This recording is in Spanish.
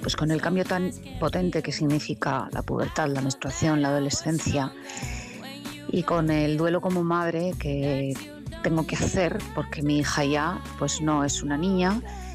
pues con el cambio tan potente que significa la pubertad, la menstruación, la adolescencia, y con el duelo como madre que tengo que hacer, porque mi hija ya pues no es una niña